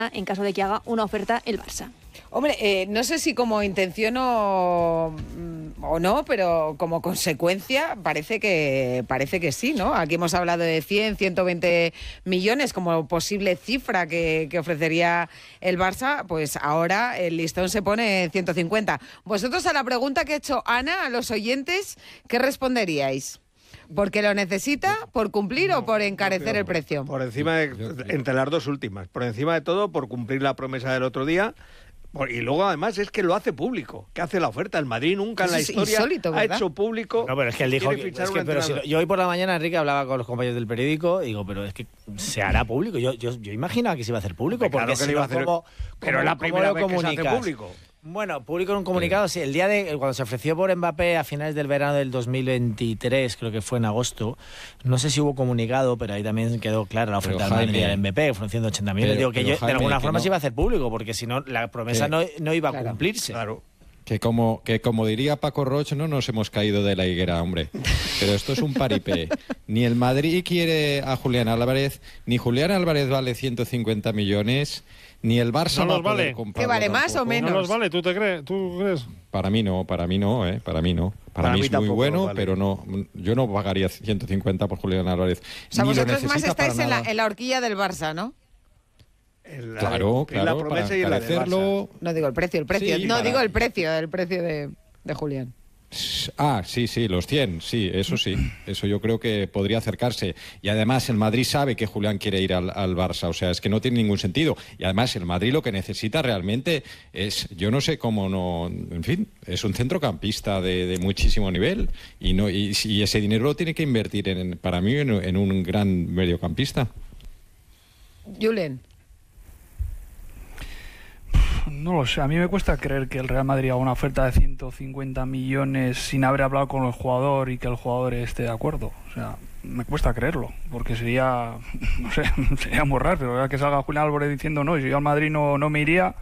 en caso de que haga una oferta el Barça. Hombre, no sé si como intención o no, pero como consecuencia parece que sí, ¿no? Aquí hemos hablado de 100, 120 millones como posible cifra que ofrecería el Barça, pues ahora el listón se pone en 150. Vosotros a la pregunta que ha hecho Ana, a los oyentes, ¿qué responderíais? ¿Porque lo necesita, por cumplir o por encarecer el precio? Por encima entre las dos últimas. Por encima de todo, por cumplir la promesa del otro día. Y luego, además, es que lo hace público, que hace la oferta. El Madrid nunca en la historia insólito, ha hecho público. No, pero es que él dijo pero yo hoy por la mañana, Enrique, hablaba con los compañeros del periódico y digo, pero es que se hará público. Yo imaginaba que se iba a hacer público, porque claro que si iba a hacer, pero es la primera vez que se hace público. Bueno, público en un comunicado, sí. El día cuando se ofreció por Mbappé a finales del verano del 2023, creo que fue en agosto, no sé si hubo comunicado, pero ahí también quedó clara la oferta del Madrid al Mbappé, fueron 180 millones. Digo que de alguna forma se iba a hacer público, porque si no, la promesa no iba a cumplirse. Claro. Que como diría Paco Roch, no nos hemos caído de la higuera, hombre. Pero esto es un paripé. Ni el Madrid quiere a Julián Álvarez, ni Julián Álvarez vale 150 millones, ni el Barça no los vale. ¿Qué vale más o menos? No los vale, ¿tú crees? Para mí no. Para mí es muy bueno, vale. Pero no, yo no pagaría 150 por Julián Álvarez. O sea, vosotros más estáis en la horquilla del Barça, ¿no? Claro, la promesa y la de Barça. No digo el precio. Sí, digo el precio de Julián. Ah, sí, los 100, sí, eso yo creo que podría acercarse. Y además el Madrid sabe que Julián quiere ir al Barça, o sea, es que no tiene ningún sentido. Y además el Madrid lo que necesita realmente es, yo no sé cómo no, en fin, es un centrocampista de muchísimo nivel y ese dinero lo tiene que invertir para mí en un gran mediocampista. Julen. No lo sé, a mí me cuesta creer que el Real Madrid haga una oferta de 150 millones sin haber hablado con el jugador y que el jugador esté de acuerdo. O sea, me cuesta creerlo, porque sería muy raro, pero que salga Julián Álvarez diciendo no, y si yo al Madrid no me iría,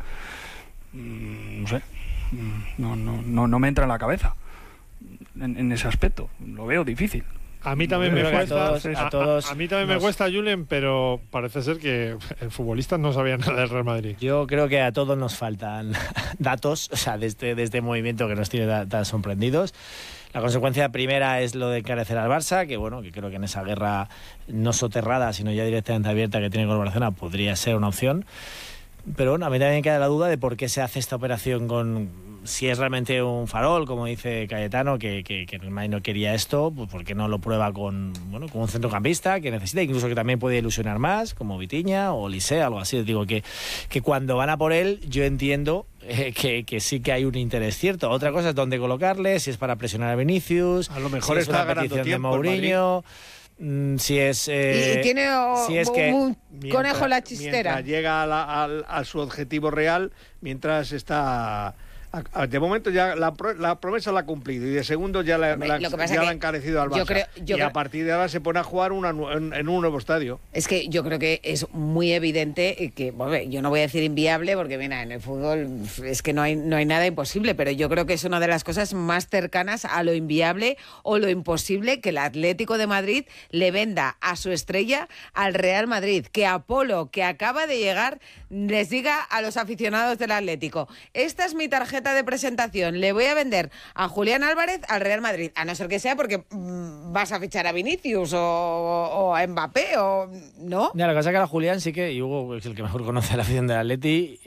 no sé, no me entra en la cabeza en ese aspecto, lo veo difícil. A mí también me cuesta, a mí también me cuesta, Julen, pero parece ser que el futbolista no sabía nada del Real Madrid. Yo creo que a todos nos faltan datos, o sea, de este movimiento que nos tiene tan sorprendidos. La consecuencia primera es lo de encarecer al Barça, que creo que en esa guerra no soterrada, sino ya directamente abierta que tiene con el Barcelona, podría ser una opción. Pero a mí también queda la duda de por qué se hace esta operación si es realmente un farol, como dice Cayetano, que el Madrid no quería esto, pues ¿por qué no lo prueba con un centrocampista que necesita, incluso que también puede ilusionar más, como Vitinha o Olise, algo así? Digo que cuando van a por él, yo entiendo que sí que hay un interés cierto. Otra cosa es dónde colocarle, si es para presionar a Vinicius, a lo mejor si está es una petición de Mourinho. Si es y tiene un conejo en la chistera. Mientras llega a su objetivo real, mientras está... De momento ya la promesa la ha cumplido y de segundo ya la ha encarecido al Barça. Y a partir de ahora se pone a jugar en un nuevo estadio. Es que yo creo que es muy evidente que, yo no voy a decir inviable porque mira, en el fútbol es que no hay nada imposible, pero yo creo que es una de las cosas más cercanas a lo inviable o lo imposible que el Atlético de Madrid le venda a su estrella al Real Madrid, que Apolo, que acaba de llegar, les diga a los aficionados del Atlético: esta es mi tarjeta de presentación, le voy a vender a Julián Álvarez al Real Madrid, a no ser que sea porque vas a fichar a Vinicius o a Mbappé o no. Ya, la cosa es que a Julián sí que, y Hugo es el que mejor conoce la afición del Atleti,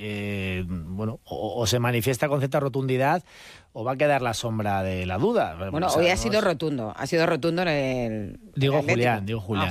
o se manifiesta con cierta rotundidad o va a quedar la sombra de la duda. Bueno, hoy ha sido rotundo en el... Digo Julián.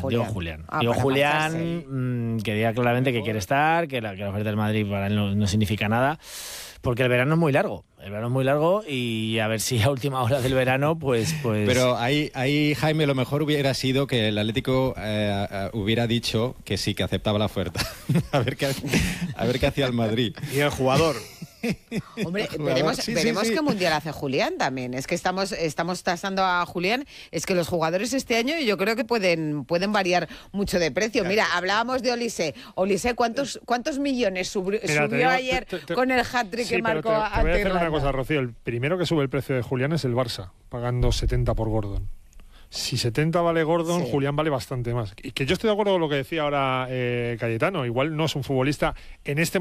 Que diga claramente que quiere estar, que la oferta del Madrid para él no significa nada. Porque el verano es muy largo. Y a ver si a última hora del verano, pues... Pero ahí, Jaime, lo mejor hubiera sido que el Atlético hubiera dicho que sí, que aceptaba la oferta. a ver qué hacía el Madrid. Y el jugador. Hombre, veremos qué mundial hace Julián también. Es que estamos tasando a Julián. Es que los jugadores este año yo creo que pueden variar mucho de precio. Mira, hablábamos de Olise. Olise, ¿cuántos millones subió ayer con el hat-trick que marcó ante Irlanda? Una cosa, Rocío, el primero que sube el precio de Julián es el Barça, pagando 70 por Gordon. Si 70 vale Gordon, sí. Julián vale bastante más. Y que yo estoy de acuerdo con lo que decía ahora Cayetano. Igual no es un futbolista en este